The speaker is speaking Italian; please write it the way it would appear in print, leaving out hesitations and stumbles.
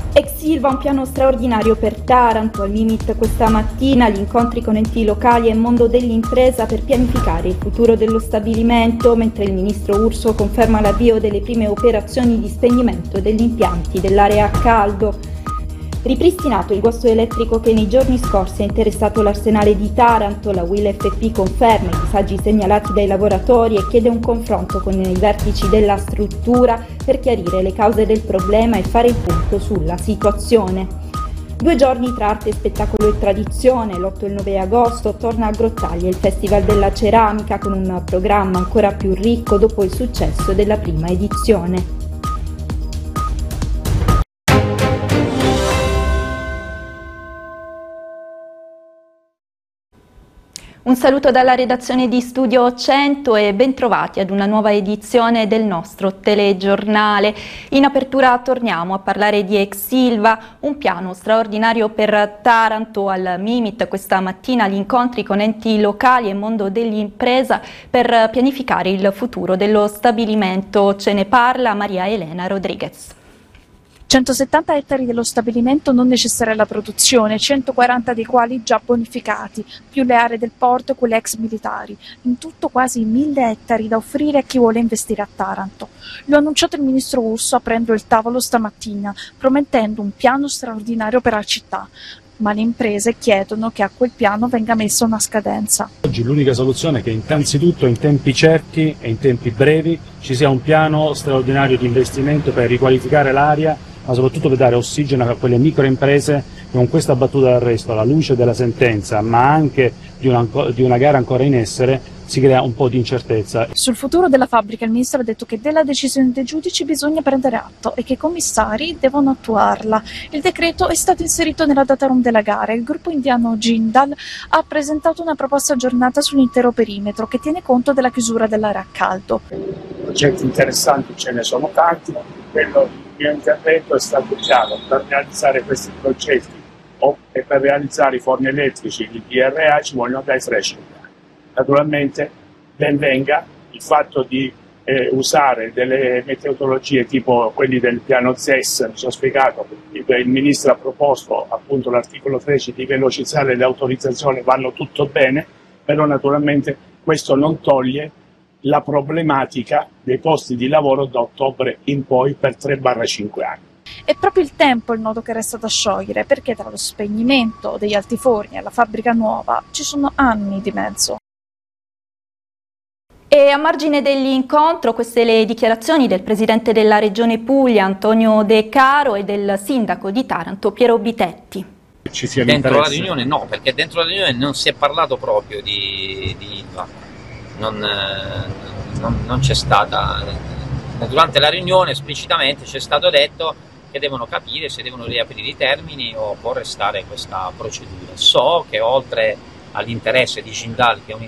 Ex Ilva, un piano straordinario per Taranto. Al Mimit questa mattina gli incontri con enti locali e mondo dell'impresa per pianificare il futuro dello stabilimento, mentre il ministro Urso conferma l'avvio delle prime operazioni di spegnimento degli impianti dell'area a caldo. Ripristinato il guasto elettrico che nei giorni scorsi ha interessato l'arsenale di Taranto, la UIL FP conferma i disagi segnalati dai lavoratori e chiede un confronto con i vertici della struttura per chiarire le cause del problema e fare il punto sulla situazione. 2 giorni tra arte, spettacolo e tradizione. L'8 e il 9 agosto torna a Grottaglie il Festival della Ceramica con un programma ancora più ricco dopo il successo della prima edizione. Un saluto dalla redazione di Studio 100 e bentrovati ad una nuova edizione del nostro telegiornale. In apertura torniamo a parlare di Ex Ilva, un piano straordinario per Taranto. Al Mimit questa mattina gli incontri con enti locali e mondo dell'impresa per pianificare il futuro dello stabilimento. Ce ne parla Maria Elena Rodriguez. 170 ettari dello stabilimento non necessari alla produzione, 140 dei quali già bonificati, più le aree del porto e quelle ex militari. In tutto quasi 1000 ettari da offrire a chi vuole investire a Taranto. Lo ha annunciato il ministro Urso aprendo il tavolo stamattina, promettendo un piano straordinario per la città. Ma le imprese chiedono che a quel piano venga messa una scadenza. Oggi l'unica soluzione è che innanzitutto in tempi certi e in tempi brevi ci sia un piano straordinario di investimento per riqualificare l'area, ma soprattutto per dare ossigeno a quelle microimprese che con questa battuta d'arresto, alla luce della sentenza, ma anche di una gara ancora in essere, si crea un po' di incertezza. Sul futuro della fabbrica il ministro ha detto che della decisione dei giudici bisogna prendere atto e che i commissari devono attuarla. Il decreto è stato inserito nella data room della gara e il gruppo indiano Jindal ha presentato una proposta aggiornata sull'intero perimetro che tiene conto della chiusura dell'area a caldo. Progetti interessanti ce ne sono tanti, quello il mio intervento è stato chiaro: per realizzare questi progetti e per realizzare i forni elettrici di PRA ci vogliono dai 3-5 anni. Naturalmente ben venga il fatto di usare delle metodologie tipo quelli del piano ZES, mi sono spiegato, il ministro ha proposto appunto l'articolo 13 di velocizzare le autorizzazioni, vanno tutto bene, però naturalmente questo non toglie la problematica dei posti di lavoro da ottobre in poi per 3-5 anni. È proprio il tempo il nodo che resta da sciogliere, perché tra lo spegnimento degli altiforni e la fabbrica nuova ci sono anni di mezzo. E a margine dell'incontro, queste le dichiarazioni del presidente della Regione Puglia Antonio De Caro e del sindaco di Taranto Piero Bitetti. Ci sia dentro la riunione no, perché dentro la riunione non si è parlato proprio di Ilva. Non c'è stata, durante la riunione esplicitamente c'è stato detto che devono capire se devono riaprire i termini o può restare questa procedura. So che oltre all'interesse di Jindal, che è un